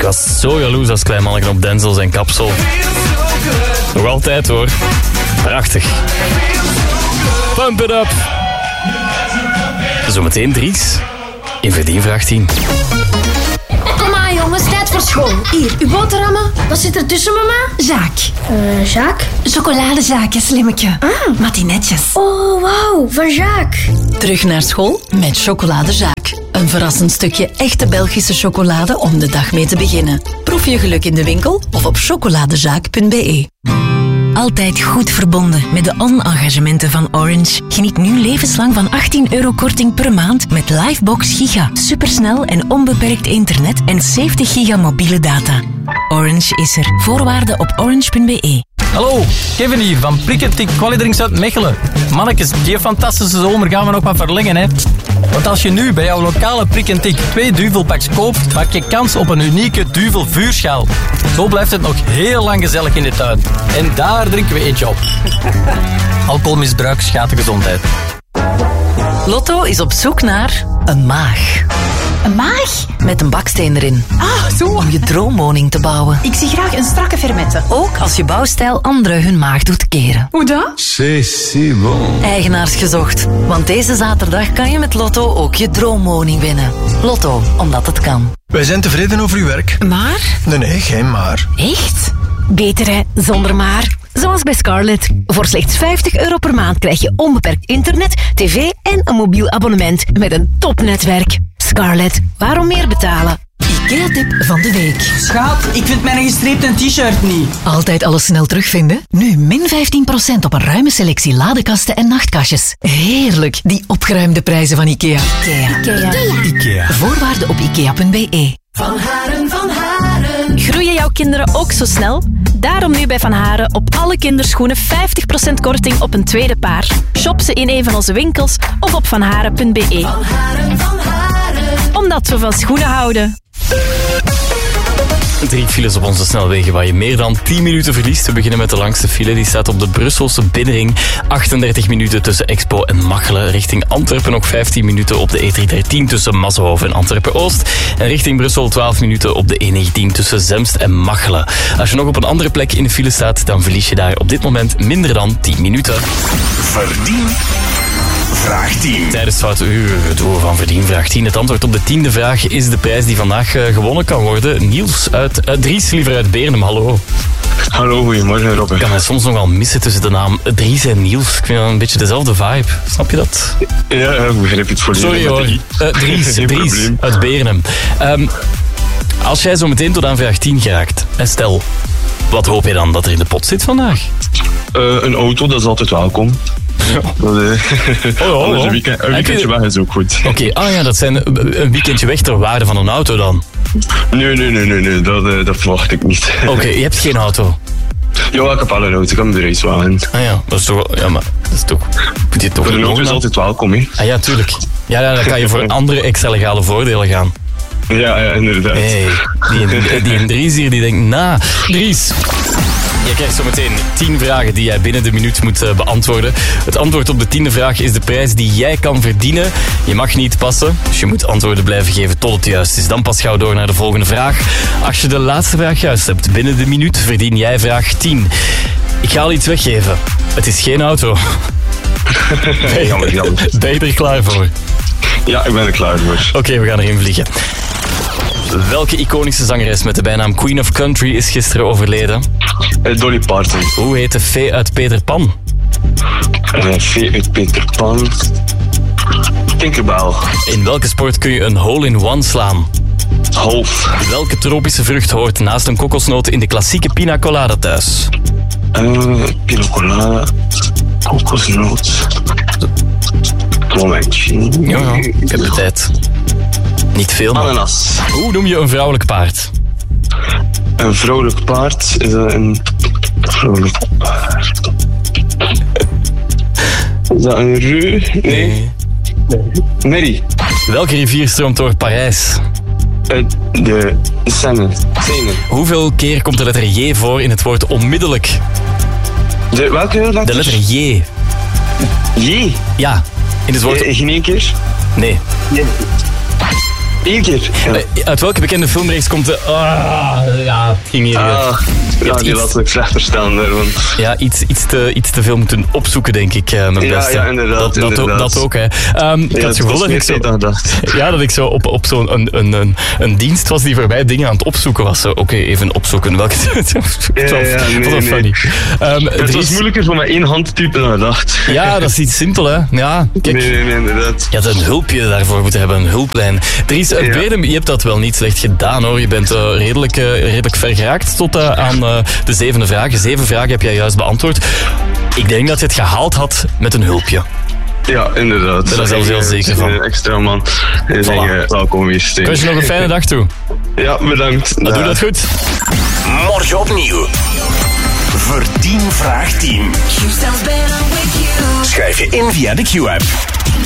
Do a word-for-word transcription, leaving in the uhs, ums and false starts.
was zo jaloers als klein manneken op Denzel zijn kapsel. Nog altijd hoor. Prachtig. Pump it up. Zometeen Dries. In Verdienvraag tien. Kom maar jongens, tijd voor school. Hier, uw boterhammen. Wat zit er tussen, mama? Zaak. Uh, Jacques? Chocoladezaakje, slimmetje. Ah. Matinetjes. Oh, wauw, van Jacques. Terug naar school met Chocoladezaak. Een verrassend stukje echte Belgische chocolade om de dag mee te beginnen. Proef je geluk in de winkel of op chocoladezaak punt b e. Altijd goed verbonden met de on-engagementen van Orange. Geniet nu levenslang van achttien euro korting per maand met Livebox Giga. Supersnel en onbeperkt internet en zeventig giga mobiele data. Orange is er. Voorwaarden op orange punt b e. Hallo, Kevin hier van Prikketik Qualidrinks uit Mechelen. Mannetjes, die fantastische zomer gaan we nog maar verlengen, hè. Want als je nu bij jouw lokale Prikketik twee duvelpaks koopt, maak je kans op een unieke duvel vuurschaal. Zo blijft het nog heel lang gezellig in de tuin. En daar drinken we eentje op. Alcoholmisbruik schaadt de gezondheid. Lotto is op zoek naar een maag. Een maag? Met een baksteen erin. Ah, zo. Om je droomwoning te bouwen. Ik zie graag een strakke fermette. Ook als je bouwstijl anderen hun maag doet keren. Hoe dat? C'est si bon. Eigenaars gezocht. Want deze zaterdag kan je met Lotto ook je droomwoning winnen. Lotto, omdat het kan. Wij zijn tevreden over uw werk. Maar? Nee, nee, geen maar. Echt? Beter hè, zonder maar. Zoals bij Scarlett. Voor slechts vijftig euro per maand krijg je onbeperkt internet, tv en een mobiel abonnement met een topnetwerk. Scarlett, waarom meer betalen? IKEA-tip van de week. Schat, ik vind mijn gestreepte t-shirt niet. Altijd alles snel terugvinden? Nu min vijftien procent op een ruime selectie ladekasten en nachtkastjes. Heerlijk, die opgeruimde prijzen van IKEA. IKEA. Ikea. IKEA. Voorwaarden op ikea punt b e. Van Haren, van Haren. Groeien jouw kinderen ook zo snel? Daarom nu bij Van Haren op alle kinderschoenen vijftig procent korting op een tweede paar. Shop ze in een van onze winkels of op vanharen punt b e. Van Haren, van Haren. Omdat we van schoenen houden. Drie files op onze snelwegen waar je meer dan tien minuten verliest. We beginnen met de langste file. Die staat op de Brusselse binnenring. achtendertig minuten tussen Expo en Machelen. Richting Antwerpen nog vijftien minuten op de E driehonderddertien tussen Massenhoven en Antwerpen-Oost. En richting Brussel twaalf minuten op de E negentien tussen Zemst en Machelen. Als je nog op een andere plek in de file staat, dan verlies je daar op dit moment minder dan tien minuten. Verdien. Vraag tien. Tijdens het Foute Uur, het uur van Verdien Vraag tien. Het antwoord op de tiende vraag is de prijs die vandaag uh, gewonnen kan worden. Niels uit uh, Dries, liever uit Beernem, hallo. Hallo, goedemorgen Robert. Ik kan mij soms nog wel missen tussen de naam Dries en Niels. Ik vind dat een beetje dezelfde vibe. Snap je dat? Ja, ik begrijp het volledig. Sorry hoor. Uh, Dries, Dries uit Beernem. Um, als jij zo meteen tot aan vraag tien geraakt, en stel, wat hoop je dan dat er in de pot zit vandaag? Uh, een auto, dat is altijd welkom. Ja. Dat, uh, oh, oh, oh. Een, weekend, een weekendje weg is ook goed. Oké, okay. ah ja, dat zijn een weekendje weg ter waarde van een auto dan? Nee, nee, nee, nee, nee. Dat, uh, dat verwacht ik niet. Oké, okay, je hebt geen auto? Ja, ik heb al een auto, ik heb een reiswagen. Ah ja, dat is toch... Ja, maar dat is toch... Moet je toch voor een auto is altijd welkom, hè? Ah ja, tuurlijk. Ja, ja, dan kan je voor andere extra-legale voordelen gaan. Ja, ja, inderdaad. Hey, die, die een Dries hier, die denkt, na, Dries... Je krijgt zometeen tien vragen die jij binnen de minuut moet uh, beantwoorden. Het antwoord op de tiende vraag is de prijs die jij kan verdienen. Je mag niet passen, dus je moet antwoorden blijven geven tot het juist is. Dan pas gauw door naar de volgende vraag. Als je de laatste vraag juist hebt, binnen de minuut verdien jij vraag tien. Ik ga al iets weggeven. Het is geen auto. Ben je, jammer, jammer. Ben je er klaar voor? Ja, ik ben er klaar voor. Oké, okay, we gaan erin vliegen. Welke iconische zangeres met de bijnaam Queen of Country is gisteren overleden? Uh, Dolly Parton. Hoe heet de fee uit Peter Pan? Uh, fee uit Peter Pan... Tinkerbell. In welke sport kun je een hole-in-one slaan? Golf. Welke tropische vrucht hoort naast een kokosnoot in de klassieke pina colada thuis? Uh, pina colada... Kokosnoot... Momentje... Ja, ja, ik heb de tijd. Niet veel, maar... Ananas. Hoe noem je een vrouwelijk paard? Een vrouwelijk paard is een... Vrouwelijk paard... Is dat een reu? Nee. nee. Mary. Welke rivier stroomt door Parijs? Uh, de Seine. Seine. Hoeveel keer komt de letter J voor in het woord onmiddellijk? De welke letter? De letter J. J? Ja, in het woord... Uh, geen één keer? Nee. nee. Eén keer. Ja. Uh, uit welke bekende filmreeks komt de... Ah, ja, het ging hier... Ah, ja, die iets, laat ik slecht verstaan. Want... Ja, iets, iets, te, iets te veel moeten opzoeken, denk ik, uh, mijn ja, beste. Ja, inderdaad. Dat, dat, inderdaad. dat ook, hè. Um, ik ja, had het gevoel dat ik zo... Ja, dat ik zo op, op zo'n een, een, een, een dienst was die voor mij dingen aan het opzoeken was. Oké, okay, even opzoeken. Welke... ja, ja, nee, Wat een nee. funny. Um, het Dries... was moeilijker voor met één hand te typen dan ik dacht. Ja, dat is iets simpel, hè. Ja, kijk. Nee, nee, nee, inderdaad. Je had een hulpje daarvoor moeten hebben, een hulplijn. Dries, ja. Brede, je hebt dat wel niet slecht gedaan, hoor. Je bent uh, redelijk, uh, redelijk ver geraakt tot uh, aan uh, de zevende vraag. Zeven vragen heb jij juist beantwoord. Ik denk dat je het gehaald had met een hulpje. Ja, inderdaad. Ik ben er zelfs heel zeker van. Een extra man. Ik voilà. denk, uh, welkom hier. Ik wens je nog een fijne dag toe. Ja, bedankt. Nou, doe dat goed. Morgen opnieuw. Verdien vraag tien. Schrijf je in via de Q-app.